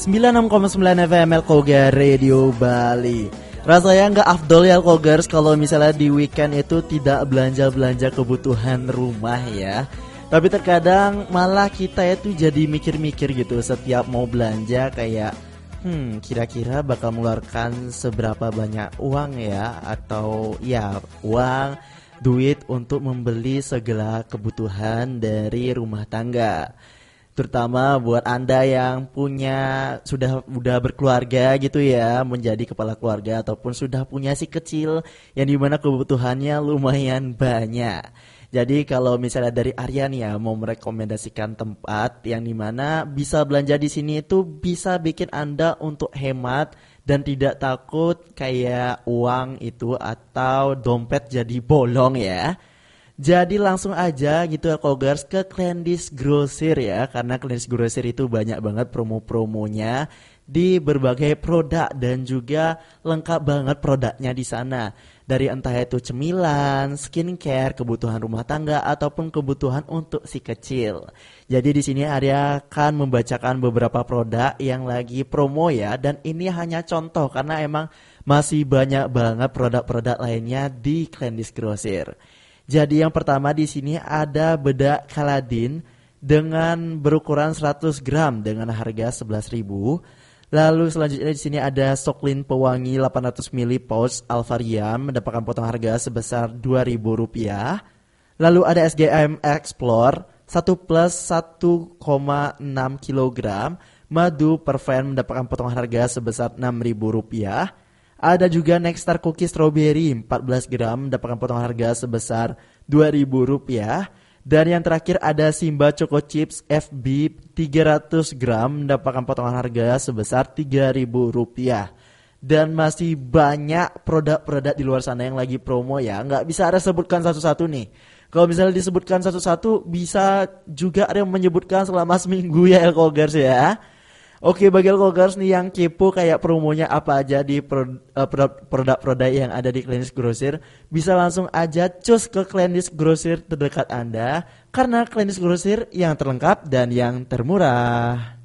96,9 FM Elkoga Radio Bali. Rasanya nggak afdol ya Elkogers kalau misalnya di weekend itu tidak belanja-belanja kebutuhan rumah ya. Tapi terkadang malah kita itu jadi mikir-mikir gitu setiap mau belanja kayak kira-kira bakal mengeluarkan seberapa banyak uang ya, atau ya uang duit untuk membeli segala kebutuhan dari rumah tangga. Terutama buat Anda yang udah berkeluarga gitu ya, menjadi kepala keluarga ataupun sudah punya si kecil yang dimana kebutuhannya lumayan banyak. Jadi kalau misalnya dari Aryan ya mau merekomendasikan tempat yang dimana bisa belanja di sini itu bisa bikin Anda untuk hemat dan tidak takut kayak uang itu atau dompet jadi bolong ya. Jadi langsung aja gitu ya Kogers ke Clandis Grosir ya, karena Clandis Grosir itu banyak banget promo-promonya di berbagai produk dan juga lengkap banget produknya di sana. Dari entah itu cemilan, skincare, kebutuhan rumah tangga ataupun kebutuhan untuk si kecil. Jadi di sini Arya akan membacakan beberapa produk yang lagi promo ya, dan ini hanya contoh karena emang masih banyak banget produk-produk lainnya di Clandis Grosir. Jadi yang pertama di sini ada bedak Kaladin dengan berukuran 100 gram dengan harga 11.000. Lalu selanjutnya di sini ada Soklin pewangi 800 ml pouch Alvarium mendapatkan potong harga sebesar Rp2.000. Lalu ada SGM Explore 1 plus 1,6 kg madu perven mendapatkan potong harga sebesar Rp6.000. Ada juga Nexstar Cookie Strawberry 14 gram mendapatkan potong harga sebesar Rp2.000. Dan yang terakhir ada Simba Choco Chips FB 300 gram mendapatkan potongan harga sebesar Rp3.000. Dan masih banyak produk-produk di luar sana yang lagi promo ya. Nggak bisa ada sebutkan satu-satu nih. Kalau misalnya disebutkan satu-satu bisa juga ada yang menyebutkan selama seminggu ya Elkogers ya. Oke, bagi Elkogers nih yang kepo kayak promonya apa aja di produk-produk yang ada di Clandis Grosir, bisa langsung aja cus ke Clandis Grosir terdekat Anda, karena Clandis Grosir yang terlengkap dan yang termurah.